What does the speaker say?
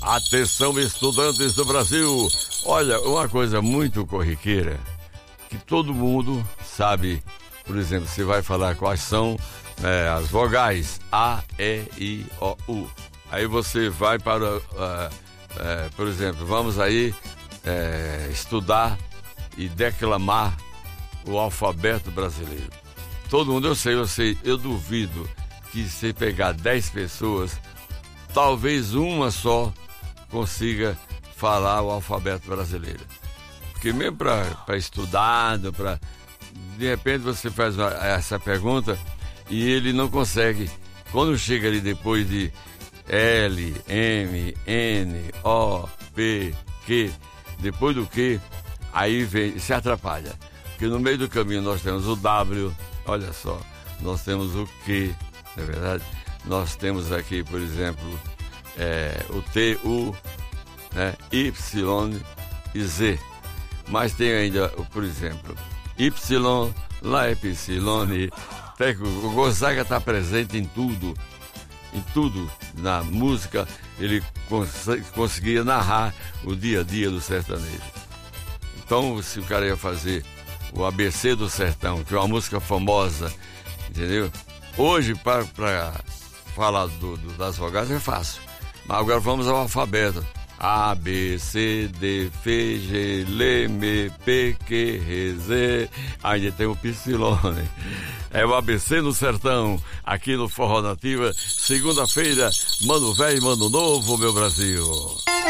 Atenção, estudantes do Brasil. Olha, uma coisa muito corriqueira, que todo mundo sabe. Por exemplo, você vai falar quais são as vogais A, E, I, O, U. Aí você vai para, por exemplo, vamos aí estudar e declamar o alfabeto brasileiro. Todo mundo, eu sei, eu duvido que se pegar 10 pessoas, talvez uma só consiga falar o alfabeto brasileiro. Porque mesmo para estudado, de repente você faz essa pergunta e ele não consegue. Quando chega ali depois de L, M, N, O, P, Q, depois do Q, aí se atrapalha. Porque no meio do caminho nós temos o W, olha só, nós temos o Q, não é verdade? Nós temos aqui, por exemplo, o T, U, né, Y e Z. Mas tem ainda, por exemplo, Y, lá é Epsilon. O Gonzaga está presente em tudo na música. Ele conseguia narrar o dia a dia do sertanejo. Então, se o cara ia fazer o ABC do Sertão, que é uma música famosa, entendeu? Hoje, para falar das vogais é fácil. Mas agora vamos ao alfabeto. A, B, C, D, F, G, L, M, P, Q, R, Z. Ainda tem o Psilone. É o ABC no Sertão, aqui no Forró Nativa. Segunda-feira, Mano Velho, Mano Novo, meu Brasil.